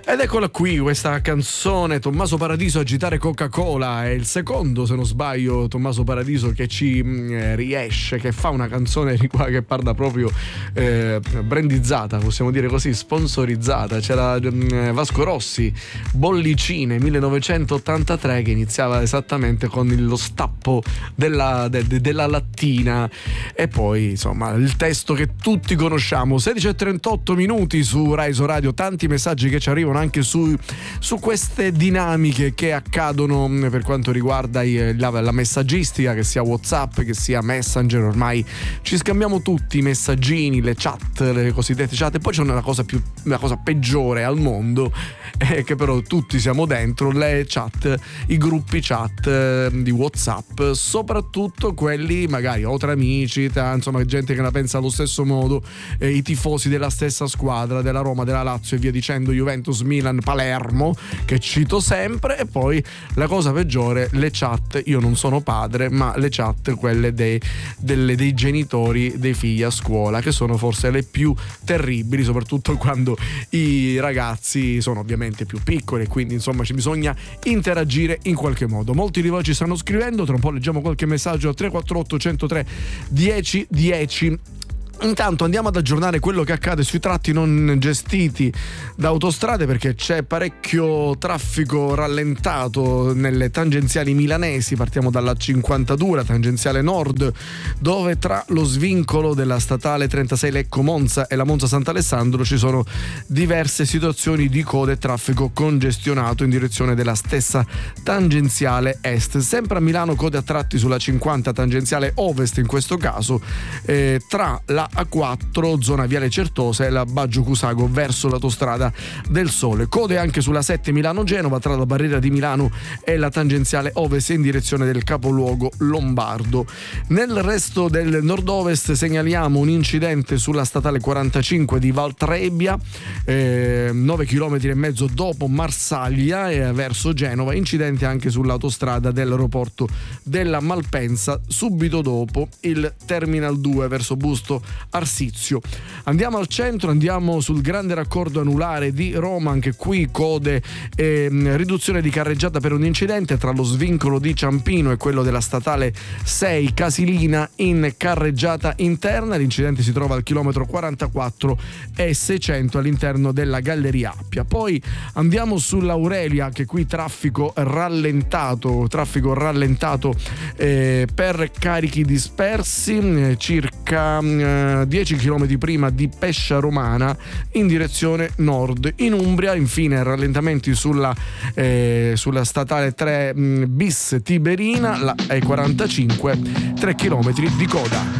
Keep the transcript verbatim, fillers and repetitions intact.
Ed eccola qui, questa canzone, Tommaso Paradiso, Agitare Coca-Cola. È il secondo, se non sbaglio, Tommaso Paradiso che ci eh, riesce, che fa una canzone di qua che parla proprio eh, brandizzata, possiamo dire così, sponsorizzata. C'era eh, Vasco Rossi, Bollicine millenovecentottantatré, che iniziava esattamente con il, lo stappo della, de, de, della lattina. E poi, insomma, il testo che tutti conosciamo. Sedici e trentotto minuti su Raiso Radio, tanti messaggi che ci arrivano anche su, su queste dinamiche che accadono per quanto riguarda i, la, la messaggistica, che sia WhatsApp, che sia Messenger. Ormai ci scambiamo tutti i messaggini, le chat, le cosiddette chat. E poi c'è una cosa più, una cosa peggiore al mondo, eh, che però tutti siamo dentro, le chat, i gruppi chat eh, di WhatsApp, soprattutto quelli magari o tra amici, tra, insomma, gente che la pensa allo stesso modo, eh, i tifosi della stessa squadra, della Roma, della Lazio e via dicendo, Juventus, Milan, Palermo, che cito sempre. E poi la cosa peggiore, le chat, io non sono padre, ma le chat, quelle dei, delle, dei genitori dei figli a scuola, che sono forse le più terribili, soprattutto quando i ragazzi sono ovviamente più piccoli e quindi insomma ci bisogna interagire in qualche modo. Molti di voi ci stanno scrivendo, tra un po' leggiamo qualche messaggio al tre quattro otto uno zero tre dieci dieci. Intanto andiamo ad aggiornare quello che accade sui tratti non gestiti da autostrade, perché c'è parecchio traffico rallentato nelle tangenziali milanesi. Partiamo dalla cinquantadue, la tangenziale nord, dove tra lo svincolo della statale trentasei Lecco Monza e la Monza Sant'Alessandro ci sono diverse situazioni di code e traffico congestionato in direzione della stessa tangenziale est. Sempre a Milano code a tratti sulla cinquanta tangenziale ovest, in questo caso eh, tra la A quattro zona Viale Certosa e la Baggio Cusago verso l'autostrada del Sole. Code anche sulla sette Milano-Genova tra la barriera di Milano e la tangenziale ovest in direzione del capoluogo lombardo. Nel resto del nord-ovest segnaliamo un incidente sulla statale quarantacinque di Valtrebbia, eh, nove chilometri e mezzo dopo Marsaglia e verso Genova. Incidente anche sull'autostrada dell'aeroporto della Malpensa subito dopo il Terminal due verso Busto Arsizio. Andiamo al centro, andiamo sul grande raccordo anulare di Roma, anche qui code e riduzione di carreggiata per un incidente tra lo svincolo di Ciampino e quello della statale sei Casilina in carreggiata interna. L'incidente si trova al chilometro quarantaquattro e seicento all'interno della Galleria Appia. Poi andiamo sull'Aurelia, che qui traffico rallentato, traffico rallentato eh, per carichi dispersi, eh, circa eh, dieci chilometri prima di Pescia Romana in direzione nord. In Umbria infine rallentamenti sulla, eh, sulla statale tre bis Tiberina, la E quarantacinque, tre chilometri di coda.